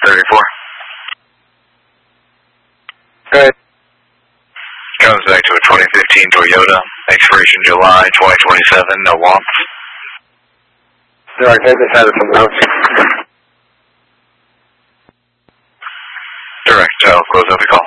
34. Good. Comes back to a 2015 Toyota, expiration July 2027, no wants. No, I think this has some notes. Direct, I'll close out the call.